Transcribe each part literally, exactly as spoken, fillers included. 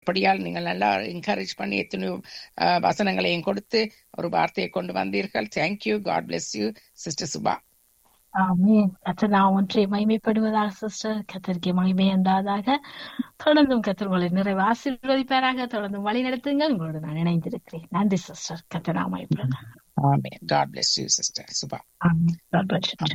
அப்படியால் நீங்கள் நல்லா என்கரேஜ் பண்ணி எத்தனையோ அஹ், வசனங்களையும் கொடுத்து ஒரு வார்த்தையை கொண்டு வந்தீர்கள். Thank you. God bless you sister Subha. ஆமென். கர்த்தர் நாம் ஒன்றை மகிமைப்படுவதாக சிஸ்டர். கர்த்தருக்கு மகிமை உண்டாவதாக. தொடர்ந்தும் கர்த்தர் உங்களை நிறைவு ஆசீர்வதிப்பாராக. தொடர்ந்து வழி நடத்துங்கள். உங்களோடு நான் இணைந்திருக்கிறேன். நன்றி சிஸ்டர். கர்த்தர் நாம் மகிமைப்படுவதாக. ஆமென். God bless you sister Subha. Amen. God bless you.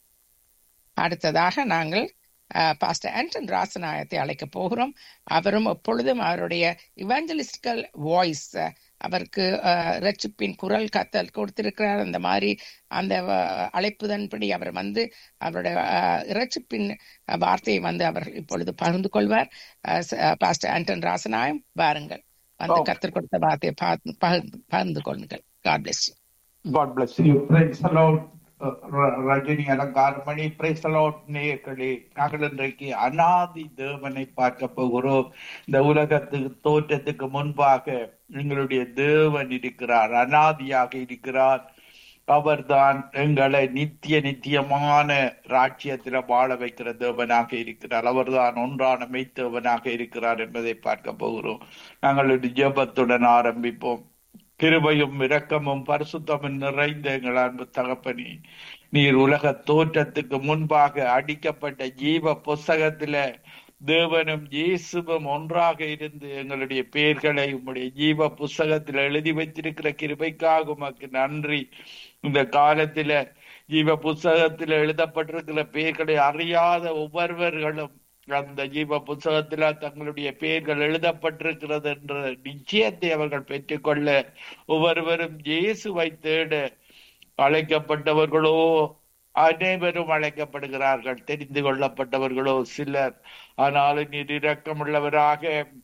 அடுத்ததாக நாங்கள் பாஸ்டர் ஆண்டன் ராசநாயத்தை அழைக்க போகிறோம். அவரும் எப்பொழுதும் அவருடைய இவாஞ்சலிஸ்டிக்கல் வாய்ஸ், அவருக்கு இரட்சிப்பின் குரல் கத்தல் கொடுத்திருக்கிறார். அந்த மாதிரி அந்த அஹ், அழைப்புதன்படி அவர் வந்து அவருடைய அஹ், இரட்சிப்பின் வார்த்தையை வந்து அவர் இப்பொழுது பகிர்ந்து கொள்வார். பாஸ்டர் ஆண்டன் ராசநாயம், வாருங்கள், வந்து Oh, கத்தர் கொடுத்த வார்த்தையை பகிர்ந்து பகிர்ந்து பகிர்ந்து கொள்ளுங்கள். God bless you. God bless you. Praise the Lord. Uh, Ra- Rajini Alangaramani, praise the Lord நேயர்களே. நாங்கள் இன்றைக்கு அனாதி தேவனை பார்க்க போகிறோம். இந்த உலகத்துக்கு தோற்றத்துக்கு முன்பாக எங்களுடைய தேவன் இருக்கிறார், அனாதியாக இருக்கிறார். அவர்தான் எங்களை நித்திய நித்தியமான ராஜ்யத்தில வாழ வைக்கிற தேவனாக இருக்கிறார். அவர்தான் ஒன்றான மெய்த்தேவனாக இருக்கிறார் என்பதை பார்க்க போகிறோம். நாங்கள் ஒரு ஜெபத்துடன் ஆரம்பிப்போம். கிருபையும் இரக்கமும் பரிசுத்தமும் நிறைந்த எங்கள் அன்பு தகப்பனே, நீர் உலக தோற்றத்துக்கு முன்பாக அடிக்கப்பட்ட ஜீவ புஸ்தகத்தில தேவனும் இயேசுவும் ஒன்றாக இருந்து எங்களுடைய பெயர்களை உம்முடைய ஜீவ புஸ்தகத்தில் எழுதி வைத்திருக்கிற கிருபைக்காக உமக்கு நன்றி. இந்த காலத்தில ஜீவ புஸ்தகத்தில் எழுதப்பட்டிருக்கிற பெயர்களை அறியாத ஒவ்வொருவர்களும் அந்த ஜீவ புஸ்தகத்தில தங்களுடைய பெயர்கள் எழுதப்பட்டிருக்கிறது என்ற நிச்சயத்தை அவர்கள் பெற்றுக்கொள்ள, ஒவ்வொருவரும் இயேசுவை தேட அழைக்கப்பட்டவர்களோ அனைவரும் அழைக்கப்படுகிறார்கள், தெரிந்து கொள்ளப்பட்டவர்களோ சிலர். ஆனாலும் நீர் இரக்கமுள்ளவராக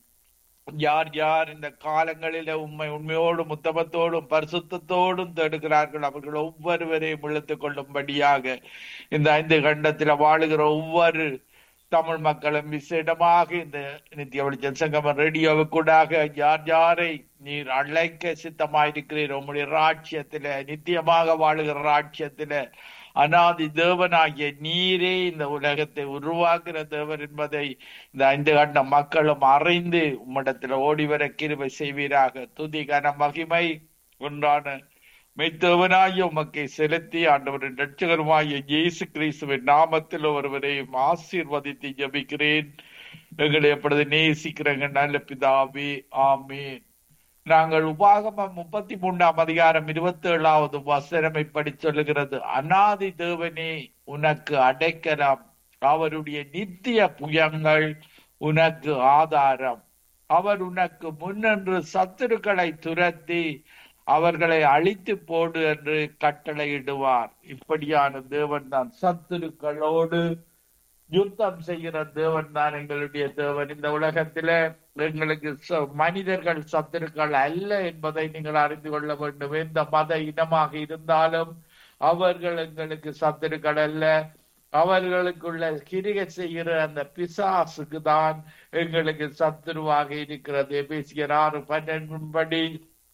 யார் யார் இந்த காலங்களில உண்மை உண்மையோடும் உத்தமத்தோடும் பரிசுத்தத்தோடும் தேடுகிறார்கள் அவர்கள் ஒவ்வொருவரையும் இழுத்துக் கொள்ளும்படியாக இந்த ஐந்து கண்டத்தில வாழுகிற ஒவ்வொரு தமிழ் மக்களும் விசேடமாக இந்த நித்திய வெளிச்சம் சங்கமம் ரேடியோவுக்கூடாக யார் யாரை நீர் அழைக்க சித்தமாயிருக்கிறீர் உம்முடைய ராஜ்யத்தில, நித்தியமாக வாழுகிற ராஜ்யத்தில அனாதி தேவனாகிய நீரே இந்த உலகத்தை உருவாக்குற தேவன் என்பதை இந்த ஐந்து கண்ட மக்களும் அறிந்து உம்மிடத்துல ஓடிவர கிருபை செய்வீராக. துதி கன மகிமை ஒன்றான மெய்த்தேவனாகிய உமக்கை செலுத்தி ஆண்டவரின் இரட்சகருமாகிய இயேசு கிறிஸ்துவின் நாமத்தில் ஒருவரையும் ஆசீர்வதித்து ஜெபிக்கிறேன். எங்களை எப்பொழுது நேசிக்கிறங்க நல்ல பிதாவே, ஆமீன். நாங்கள் உபாகமம் முப்பத்தி மூன்றாம் அதிகாரம் இருபத்தி ஏழாவது வசனம் இப்படி சொல்லுகிறது, அனாதி தேவனே உனக்கு அடைக்கலம், அவருடைய நித்திய புயங்கள் உனக்கு ஆதாரம். அவர் உனக்கு முன்னென்று சத்துருக்களை துரத்தி அவர்களை அழித்து போடு என்று கட்டளையிடுவார். இப்படியான தேவன் தான், சத்துருக்களோடு யுத்தம் செய்கிற தேவன் தான் எங்களுடைய தேவன். இந்த உலகத்தில எங்களுக்கு மனிதர்கள் சத்துருக்கள் அல்ல என்பதை நீங்கள் அறிந்து கொள்ள வேண்டும். எந்த மத இனமாக இருந்தாலும் அவர்கள் எங்களுக்கு சத்துருக்கள் அல்ல. அவர்களுக்குள்ள கிரியை செய்கிற அந்த பிசாசுக்கு தான் எங்களுக்கு சத்துருவாக இருக்கிறது. எபேசியர் ஆறு பன்னெண்டின்படி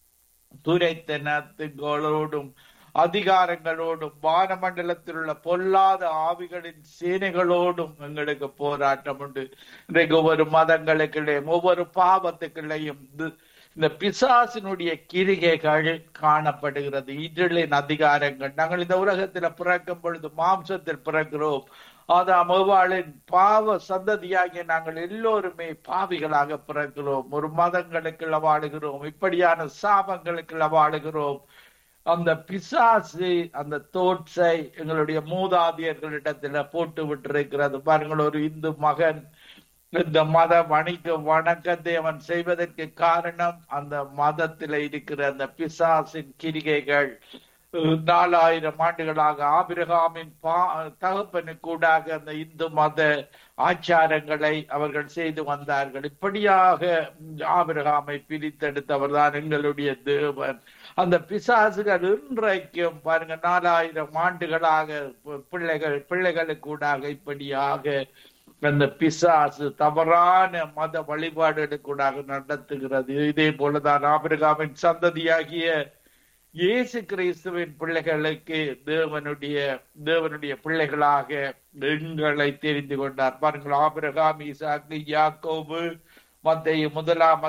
துரைத்தனத்துகளோடும் அதிகாரங்களோடும் வானமண்டலத்தில் உள்ள பொல்லாத ஆவிகளின் சேனைகளோடும் எங்களுக்கு போராட்டம் உண்டு. இன்றைக்கு ஒவ்வொரு மதங்களுக்குள்ளேயும் ஒவ்வொரு பாவத்துக்குள்ளேயும் இந்த பிசாசினுடைய கிரிகைகள் காணப்படுகிறது, இருளின் அதிகாரங்கள். நாங்கள் இந்த உலகத்துல பிறக்கும் பொழுது மாம்சத்தில் பிறக்கிறோம். ஆதாம் ஏவாளின் பாவ சந்ததியாகிய நாங்கள் எல்லோருமே பாவிகளாக பிறக்கிறோம். ஒரு மதங்களுக்குள்ள வாழுகிறோம், இப்படியான சாபங்களுக்குள்ள வாழுகிறோம். அந்த பிசாசு அந்த தோற்றை எங்களுடைய மூதாதையர்களிடத்துல போட்டு விட்டிருக்கிறது. பாருங்கள், ஒரு இந்து மகன் இந்த மத வணிக வணக்கத்தை அவன் செய்வதற்கு காரணம் அந்த மதத்தில இருக்கிற அந்த பிசாசின் கிரிகைகள். நாலாயிரம் ஆண்டுகளாக ஆபிரகாமின் பா தகப்பனுக்கூடாக அந்த இந்து மத ஆச்சாரங்களை அவர்கள் செய்து வந்தார்கள். இப்படியாக ஆபிரகாமை பிரித்தெடுத்தவர் தான் எங்களுடைய தேவன். அந்த பிசாசுகள் இன்றைக்கும் பாருங்க, நாலாயிரம் ஆண்டுகளாக பிள்ளைகள் பிள்ளைகளுக்கூடாக இப்படியாக அந்த பிசாசு தவறான மத வழிபாடுகளுக்கூடாக நடத்துகிறது. இதே போலதான் ஆபிரகாமின் சந்ததியாகிய இயேசு கிறிஸ்துவின் பிள்ளைகளுக்கு தேவனுடைய தேவனுடைய பிள்ளைகளாக எங்களை தெரிந்து கொண்டார். பாருங்கள், ஆபிரகாம், ஈசாக்கு, யாக்கோபு மத்தேயு முதலாம்